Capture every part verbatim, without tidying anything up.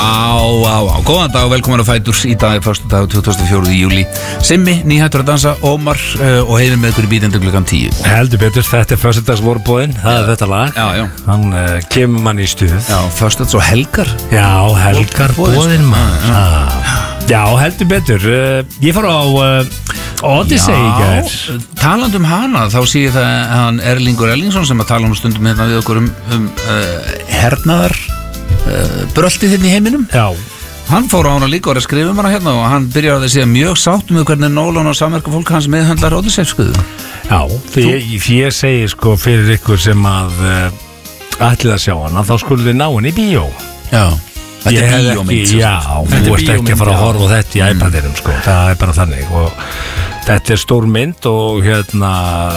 Á, á, á, góðan dag og velkomin á Fætur. Í dag er fyrstu dag tuttugasta og fjórða júlí. Simmi, nýhættur að dansa, Ómar uh, og Heiðin með ykkur í bítandi klukkan tíu. Heldur betur, þetta er föstudagsvorboðinn, það er þetta lag. Já, já. Hann uh, kemur mann í stuð. Já, föstudags og helgar. Já, helgar boðinn mann. Já, já, heldur betur. Uh, ég fór á uh, Odyssey í gær. Talandi um hana, þá sé ég það að hann Erlingur Erlingsson sem að tala um stundum hérna við okkur um, um uh, hernaðar Uh, bröltið hérna í heiminum. Já. Hann fór á hana líka og er að skrifa um hana hérna og hann byrjar að segja mjög sátt með hvernig Nolan og samverka fólk hans meðhöndlar Odyssey skuðu. Já, því ég, ég segi sko fyrir ykkur sem að uh, ætlið að sjá hana, þá skulum við ná henni í bíó. Já, þetta ég er bíómynd. Já, þú ert ekki að fara að horfa á þetta í iPadinum sko, það er bara þannig og þetta er stór mynd og hérna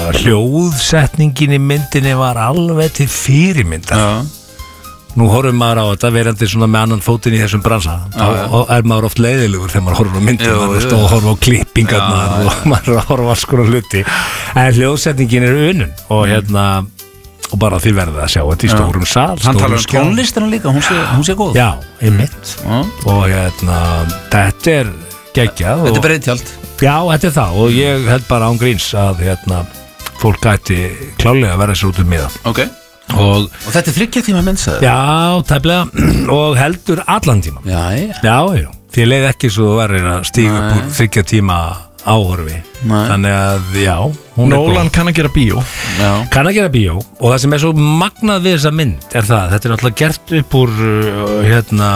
hljóðsetningin í myndinni var alveg til fyrirmyndar. Já. Nú horfum maður á þetta verandi svona með annan fótinn í þessum bransa þá ja. Er maður oft leiðilegur þegar maður horfum á myndin maður er stóð að horfa á klippingarnar ja, og ja. Maður er að horfa á alls konar hluti en hljóðsetningin er unnun og hérna og bara því verða að sjá þetta í stórum sal hann talar um tónlistina líka, hún sé, hún sé góð já, einmitt ja. Og hérna, þetta er geggjað þetta er breiðtjald já, þetta er það og ég held bara án gríns að hérna, fólk gæti klálega að vera sér út um miða ok Og, og þetta er þriggja tíma minnsaður já, tæplega og heldur allan tíma já, já, já, já. Því leið ekki svo verður að stíga upp úr þriggja tíma áhorfi Nei. Þannig að, já Nolan kann að gera bíó já. Kann að gera bíó og það sem er svo magnað við þessa mynd er það, þetta er náttúrulega gert upp úr hérna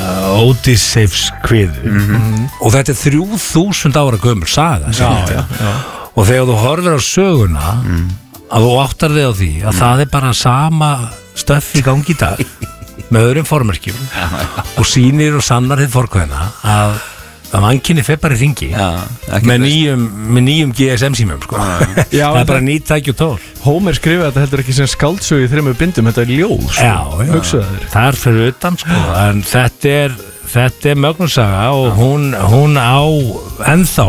Odysseifs kviðu mm-hmm. og þetta er þrjú þúsund ára gömul saga já, já, já. Og þegar þú horfir á söguna mm. að þú áttar þig á því að mm. það er bara sama stöff í gangi í dag með öðrum formerkjum og sýnir og sannar þið fórkvæðina að, að mannkynni fer bara í ringi ja, með, nýjum, með nýjum G S M-símum sko. Já, það er bara nýtt tæki og tól Homer skrifaði þetta heldur ekki sem skáldsögu í þremur bindum, þetta er ljóð sko. Já, já. Það er fyrir utan sko. En þetta er, þetta er mögnursaga og hún, hún á ennþá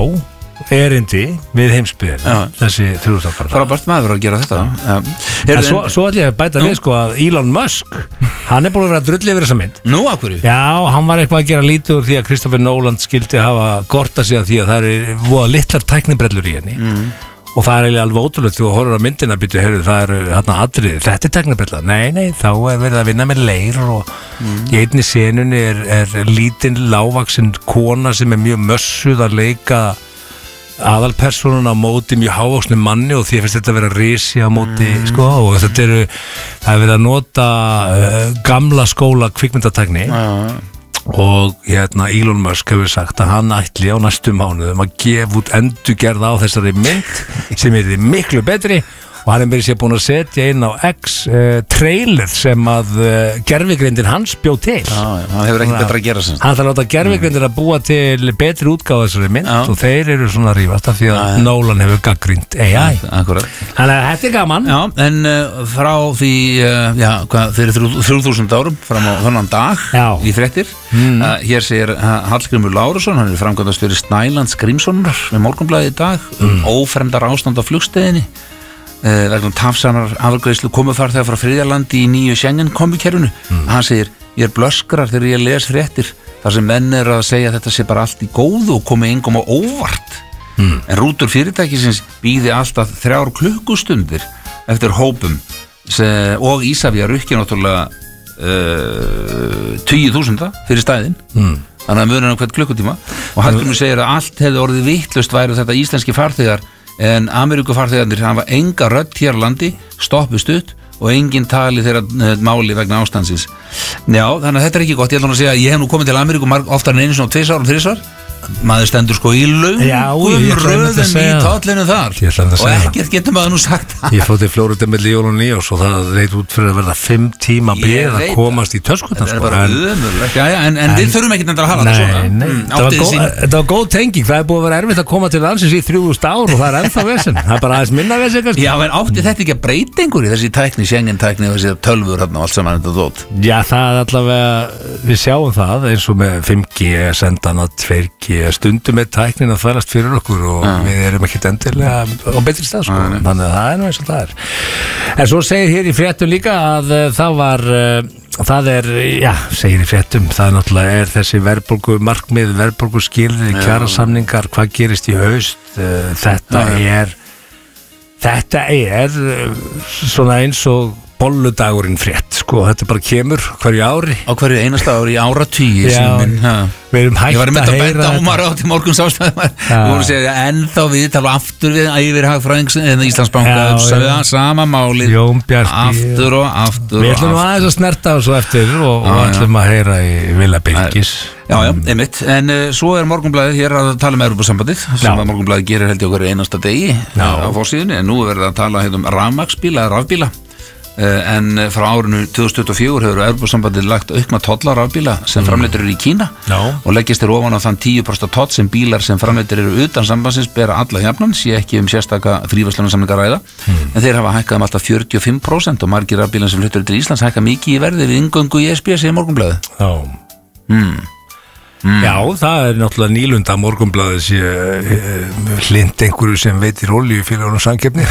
erindi við heimsbyggðina þessi þrjúðstakar frábært maður að gera þetta ja. En svo, svo ætlum ég að bæta við sko að Elon Musk hann er búin að vera drull yfir þessa mynd nú af hverju? Já, hann var eitthvað að gera lítið úr því að Christopher Nolan skildi hafa gortað sig að því að það er voða litlar tæknibrellur í henni mm. og það er alveg ótrúlega þú horfur á myndina býtu, heyrðu, það er hérna atrið þetta er tæknibrella, nei, nei, þá er verið að vinna með leir og mm. í einni senunni er, er lítinn lágvaxin kona sem er mjög mössuð að leika aðalpersonun á móti mjög hávaxnum manni og því finnst þetta að vera risi á móti mm. sko, og þetta eru það er verið að nota uh, gamla skóla kvikmyndatækni mm. og hérna Elon Musk hefur sagt að hann ætli á næstu mánuðum að gefa út endurgerð á þessari mynd sem er miklu betri og hann er verið sér búin að setja inn á X uh, trailer sem að uh, gervigreindin hans bjó til já, já, hann hefur ekkert betra að gera sem hann þarf að láta gervigreindin mm. að búa til betri útgáð þessari mynd já. Og þeir eru svona að rífast af því að já, Nolan hefur gaggrínt A I akkurat þannig að þetta er gaman já, en uh, frá því uh, já, hvað, fyrir þrjú þúsund árum fram á þannan dag já. Í fréttir mm. uh, hér segir uh, Hallgrímur Lárusson hann er framkvæmdastjóri Snælands Grímssonar með Morgunblaðið í dag um mm. ófremdar ástand á flugstöðinni Uh, vegna tafsanar afgreiðslu komufarþega frá Þriðjalandi í nýju Schengen komukerfinu mm. hann segir, ég er blöskrar þegar ég les fréttir þar sem menn er að segja að þetta sé bara allt í góðu og komi engum á óvart mm. en rútur fyrirtækisins býði alltaf þrjár klukkustundir eftir hópum sem, og Ísafía rukki náttúrulega uh, tíu þúsunda fyrir stæðin mm. þannig að munir hann hvert klukkutíma og Hallgrímur segir að allt hefði orðið vitlaust væri þetta íslenski farþegar en Ameríkufarþegarnir hafa enga rödd hér á landi, stoppu stutt og enginn tali þeirra uh, máli vegna ástandsins. Já, þannig að þetta er ekki gott. Ég ætla að segja að ég hef nú komið til Ameríku oftar en einu svona tveis árum, þrisvar. Maður stendur sko í löngum röðum í tollinu þar og ekkert getur maður nú sagt það. Ég fór til Flórída milli jól og nýjárs og það leit út fyrir að verða fimm tíma beð að komast í töskutan sko. En, en við þurfum ekki nefndar að hafa það svona nei, mm, þetta var góð tenging. Það er búið að vera erfitt að koma til landsins í þrjú þúsund ár og það er ennþá vesen. Það er bara aðeins minna vesen kannski. Já, en átti þetta ekki að breyta einhverju þessi tækni, Schengen tækni og þessi tölvur og allt saman þetta dót? Já, það er allavega, við sjáum það eins og með fimm G, sendana, tvö G ekki stundum með tæknin að þvælast fyrir okkur og ja. Við erum ekki endilega á betri stað sko. ja, þannig að það er nú eins og það er. En svo segir hér í fréttum líka að uh, það var uh, það er, já, segir í fréttum það er náttúrulega er þessi verðbólgu markmið, verðbólgu skilri, kjarasamningar hvað gerist í haust, uh, þetta ja. er þetta er uh, svona eins og bolludagurinn frétt, sko, þetta bara kemur hverju ári. Á hverju einasta ári í áratugir sem minn, ha. Við erum hægt að heyra þetta. Ég var með að benda á maður átt í morgun sástæðum við vorum að segja ennþá við tala aftur við yfir hagfræðings eða Íslandsbanka sama málið aftur og aftur Við ætlum aðeins að snerta á svo eftir og, og ætlum að heyra í Villa Birgis Já, já, einmitt, en uh, svo er Morgunblaðið hér að tala um Evrópusambandið sem að Morgunblaðið gerir held í okkur einasta degi já. Á forsíðunni, en nú er verið að tala um rafmagnsbíla eða rafbíla en frá árinu tvö þúsund tuttugu og fjögur hefur Evrópusambandið lagt aukna tollar af bíla sem mm. framleiddir eru í Kína no. og leggist þér ofan á þann tíu prósent toll sem bílar sem framleiddir eru utan sambandsins bera alla jafnan, sé ekki um sérstaka fríverslunarsamninga ræða mm. en þeir hafa hækkað um alltaf fjörutíu og fimm prósent og margir af bílan sem fluttur til Íslands hækka mikið í verði við inngöngu í E S B segir Morgunblaðið oh. mm. Mm. Já, það er náttúrulega nýlunda Morgunblaðið sé uh, hlind einhverju sem veitir olíu fyrir honum samkeppni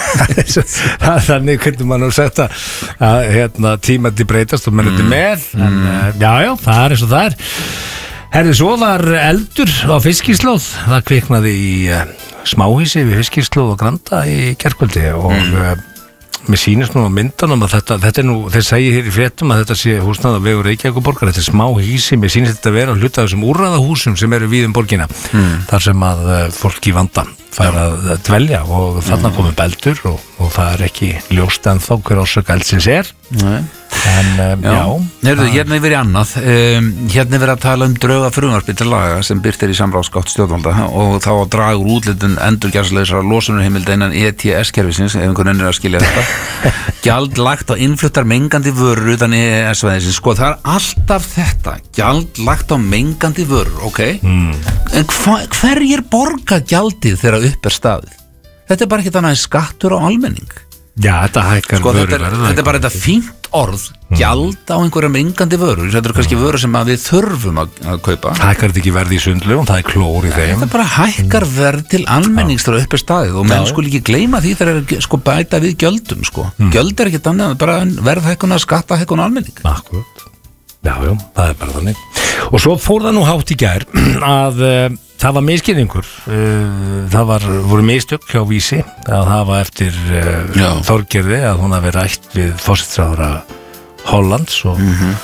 þannig hvernig mann á að setja að hérna, tímandi breytast og mennandi mm. með en uh, já, já, það er eins og það er Herði, svo var eldur á fiskislóð það kviknaði í uh, smáhísi við fiskislóð og Granda í gærkvöldi og mm. uh, mér sýnist nú á myndanum að þetta, þetta er nú, þeir segja hér í fréttum að þetta sé húsnað á vegu Reykjavíkurborgar, þetta er smá hísi, mér sýnist þetta að vera hluta af þessum úrræðahúsum sem eru víð um borgina, mm. þar sem að fólk í vanda fær að dvelja og þarna mm. komið beldur og, og það er ekki ljóst ennþá hver orsök eldsins er. Nei. En um, já, já Herðu, hérna er verið annað um, hérna er verið að tala um drauga frumvarpi til laga sem byrtir í samráðsgátt stjórnvalda og þá að draga úr útlitin endurgjaldslausra losunarheimilda innan E T S-kerfisins ef einhvern ennir að skilja þetta gjald lagt á innfluttar mengandi vörur utan E E S-svæðisins, sko það er alltaf þetta, gjald lagt á mengandi vörur, ok mm. en hva, hverjir borga gjaldið þegar upp er staðið? Þetta er bara ekki þannig skattur á almenning. Já, þetta hækkar sko, vörur þetta, þetta er bara þetta fínt orð gjald á einhverja mengandi vörur þetta eru kannski vörur sem við þurfum að, að kaupa hækkar þetta ekki verð í sundlegum, það er klór í þeim þetta bara hækkar verð til almennings þegar upp er staðið og menn skul ekki gleyma því þegar er sko bæta við gjöldum sko. mm. gjöld er ekki þannig, bara verðhækkun að skatta hækkun almenning Akkurat, já, já, það er bara þannig og svo fór það nú hátt í gær að uh, það var misskilningur uh, það var, voru mistök hjá Vísi að hafa eftir uh, Þorgerði að hún hafi rætt við forsætisráðherra Hollands og, mm-hmm.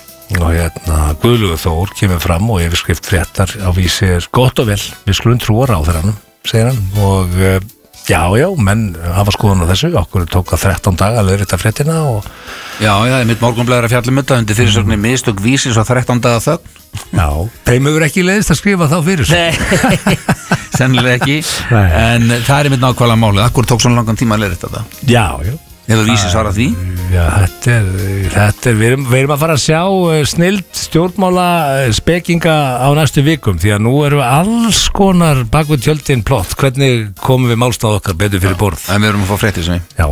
og hérna Guðlaugur Þór kemur fram og yfirskrift fréttar á Vísi er gott og vel, við skulum trúa ráðherranum segir hann og uh, já, já, menn hafa skoðun á þessu okkur tók að þrettán daga að leiðrétta fréttina og Já, já, mitt Morgunblaðið er að fjalla um þetta undir fyrirsögninni mistök Vísi svo þrettán daga þögn Já, þeim hefur ekki leiðist að skrifa þá fyrir Nei, sennilega ekki Nei. En það er mitt nákvæmlega málið Akkur tók svona langan tíma að leiðrétta þetta Já, já Hefur Vísi svarað því? Já, þetta er, þetta er við, erum, við erum að fara að sjá snild stjórnmála spekinga á næstu vikum því að nú erum við alls konar bak við tjöldin plott hvernig komum við málstáð okkar betur fyrir borð En við erum að fá fréttir sem við Já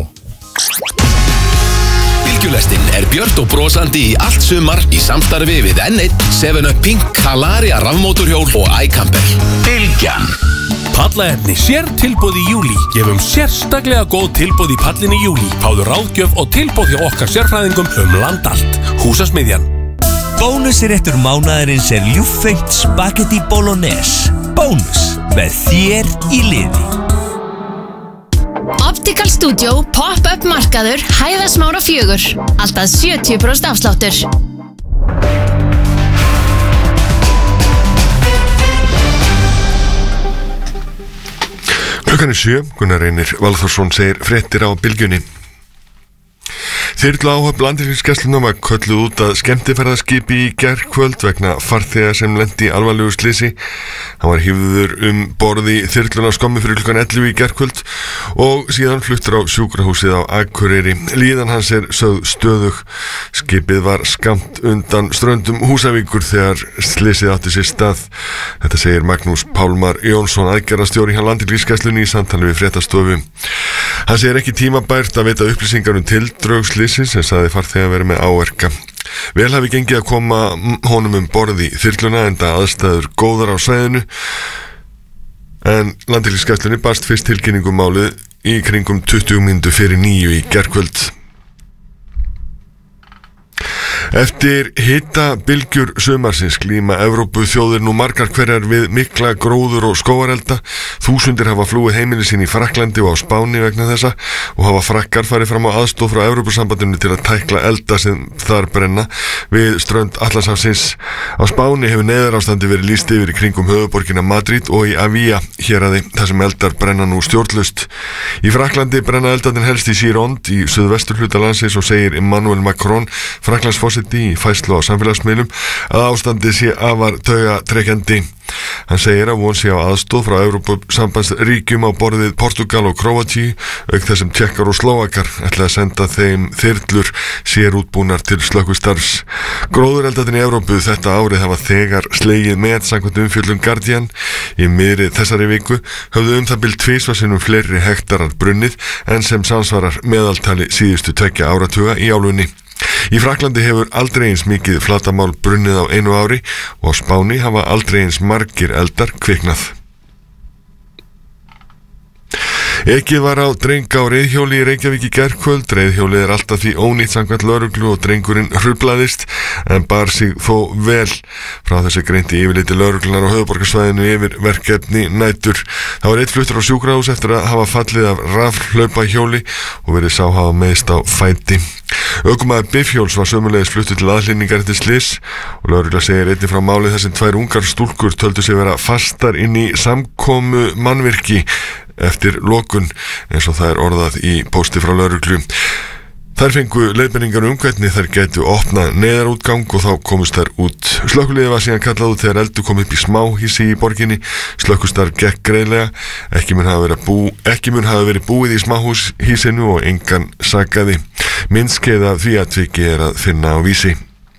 Bylgjulestin er björt og brosandi í allt sumar í samstarfi við N einn, seven up Pink, Calaria rafmótorhjól og iCamper. Bylgjan. Pallaefni sér tilboð í júlí. Gefum sérstaklega góð tilboð í pallin í júlí. Fáðu ráðgjöf og tilboð hjá okkar sérfræðingum um land allt. Húsasmiðjan. Bónusréttur mánaðarins er ljúffengt spagetti bolognese. Bónus með þér í liði. Optical Studio Pop-up markaður Hæðasmára fjögur Alltaf sjötíu prósent afsláttur Klukkan er sjö, Gunnar Reynir Valþórsson segir fréttir á Bylgjunni Þyrlu áhöfn Landhelgisgæslunnar var kölluð út að skemmtiferðaskipi í gærkvöld vegna farþega sem lenti í alvarlegu slysi. Hann var hífður um borði þyrluna skömmu fyrir klukkan ellefu í gærkvöld og síðan fluttur á sjúkrahúsið á Akureyri. Líðan hans er sögð stöðug. Skipið var skammt undan ströndum Húsavíkur þegar slysið átti sér stað. Þetta segir Magnús Pálmar Jónsson, aðgerðarstjóri hjá Landhelgisgæslunni í samtali við fréttastofu. Hann segir ekki tímabært að veita upplýsingar um tildrög slysins slysins sem sagði farþega verið með áverka. Vel hafi gengið að koma honum um borð í þyrluna enda aðstæður góðar á svæðinu en Landhelgisgæslunni barst fyrst tilkynningum málið í kringum tuttugu mínútur fyrir níu í gærkvöld. Eftir hitabylgjur sumarsins glíma Evrópuþjóðir nú margar hverjar við mikla gróður og skógarelda. Þúsundir hafa flúið heimili sín í Frakklandi og á Spáni vegna þessa og hafa frakkar farið fram á aðstoð frá Evrópusambandinu til að tækla elda sem þar brenna við strönd Atlantshafsins. Á Spáni hefur neyðarástandi verið lýst yfir í kringum höfuðborgina Madrid og í Avia héraði þar sem eldar brenna nú stjórnlaust. Í Frakklandi brenna eldarnir helst í Gironde í suðvesturhluta landsins og segir Emmanuel Macron, Frakklandsforseti í færslu á samfélagsmiðlum, að ástandi sé afar taugatrekkjandi. Hann segir að von sé á aðstoð frá Evrópusambandsríkjum á borðið Portugal og Króatíu, auk þessum Tékkar og Slóvakar ætla að senda þeim þyrlur sér útbúnar til slökkvistarfs. Gróðureldarnir í Evrópu þetta árið hafa þegar slegið met samkvæmt umfjöllun Guardian. Í miðri þessari viku höfðu um það bil tvisvar sinnum fleiri hektarar brunnið en sem samsvarar meðaltali síðustu tveggja áratuga í álfunni. Í Frakklandi hefur aldrei eins mikið flatamál brunnið á einu ári og á Spáni hafa aldrei eins margir eldar kviknað. Ekið var á dreng á reiðhjóli í Reykjavík í gærkvöld. Reiðhjólið er alltaf því ónýtt samkvæmt lögreglu og drengurinn hruflaðist en bar sig þó vel. Frá þessi greinti yfirliti lögreglunar á höfuðborgarsvæðinu yfir verkefni nætur. Það var eitt fluttur á sjúkrahús eftir að hafa fallið af rafhlaupahjóli og verið sá hafa meiðst á fæti. Ökumaður bifhjóls var sömulegis fluttur til aðhlynningar eftir slys og lögregla segir einnig frá máli þar sem tvær ungar stúlkur töldu sig vera fastar inn í samkomu mannvirki eftir lokun eins og það er orðað í pósti frá lögreglu. Þær fengu leiðbeiningar um hvernig þær gætu opna neyðarútgang og þá komust þær út. Slökkviliðið var síðan kallað út þegar eldur kom upp í smáhýsi í borginni. Slökkvistarf gekk greiðlega. Ekki mun hafa verið, bú, ekki mun hafa verið búið í smáhýsinu og engan sakaði. Myndskeið af því atviki er að finna á Vísi.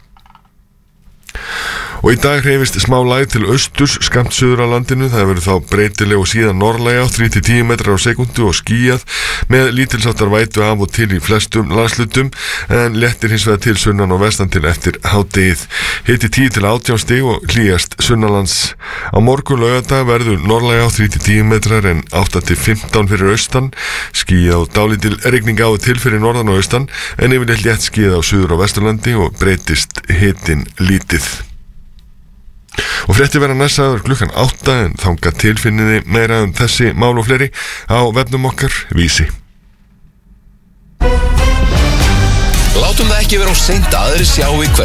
Og í dag hreyfist smá lægð til austurs skammt suður á landinu. Það verður þá breytileg og síðan norðlæg átt þrjú til tíu metrar á sekundu og skýjað með lítilsháttar vætu af og til í flestum landslutum en léttir hins vegar til sunnan og vestan til eftir hádegið. Hiti tíu til átján stig og hlýjast sunnanlands. Á morgun laugardag verður norðlæg átt þrjú til tíu metrar en átta til fimmtán fyrir austan. Skýjað og dálítil rigning á og til fyrir norðan og austan en yfirleitt létt skýjað á suður og vesturlandi og breytist hitin lítið. Og fréttir verða næstaður klukkan átta en þangað til finniði meira um þessi mál og fleiri á vefnum okkar Vísi. Látum það ekki vera á seint að aðri sjá í hvert